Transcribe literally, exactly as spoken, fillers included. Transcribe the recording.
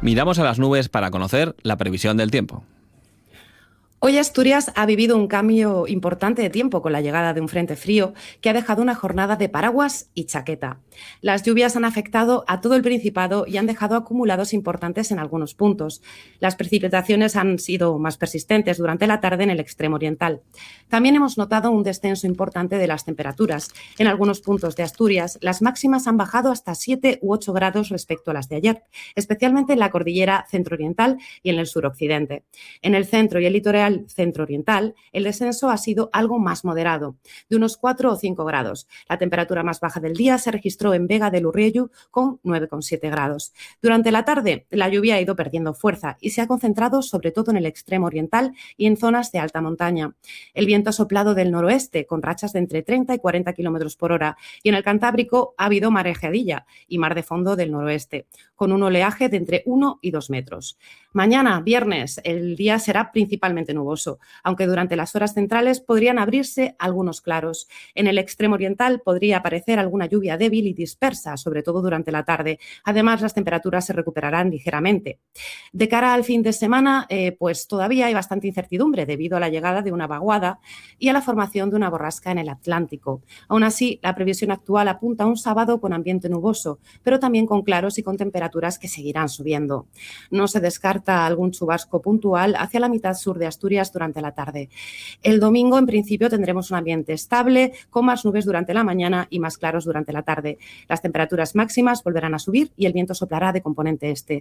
Miramos a las nubes para conocer la previsión del tiempo. Hoy Asturias ha vivido un cambio importante de tiempo con la llegada de un frente frío que ha dejado una jornada de paraguas y chaqueta. Las lluvias han afectado a todo el Principado y han dejado acumulados importantes en algunos puntos. Las precipitaciones han sido más persistentes durante la tarde en el extremo oriental. También hemos notado un descenso importante de las temperaturas. En algunos puntos de Asturias, las máximas han bajado hasta siete u ocho grados respecto a las de ayer, especialmente en la cordillera centro-oriental y en el suroccidente. En el centro y el litoral centro-oriental, el descenso ha sido algo más moderado, de unos cuatro o cinco grados. La temperatura más baja del día se registró en Vega del Urriellu con nueve coma siete grados. Durante la tarde, la lluvia ha ido perdiendo fuerza y se ha concentrado sobre todo en el extremo oriental y en zonas de alta montaña. El viento ha soplado del noroeste con rachas de entre treinta y cuarenta kilómetros por hora y en el Cantábrico ha habido marejeadilla y mar de fondo del noroeste, con un oleaje de entre uno y dos metros. Mañana, viernes, el día será principalmente nuboso, aunque durante las horas centrales podrían abrirse algunos claros. En el extremo oriental podría aparecer alguna lluvia débil y dispersa, sobre todo durante la tarde. Además, las temperaturas se recuperarán ligeramente. De cara al fin de semana, eh, pues todavía hay bastante incertidumbre debido a la llegada de una vaguada y a la formación de una borrasca en el Atlántico. Aún así, la previsión actual apunta a un sábado con ambiente nuboso, pero también con claros y con temperaturas que seguirán subiendo. No se descarta algún chubasco puntual hacia la mitad sur de Asturias durante la tarde. El domingo, en principio, tendremos un ambiente estable, con más nubes durante la mañana y más claros durante la tarde. Las temperaturas máximas volverán a subir y el viento soplará de componente este.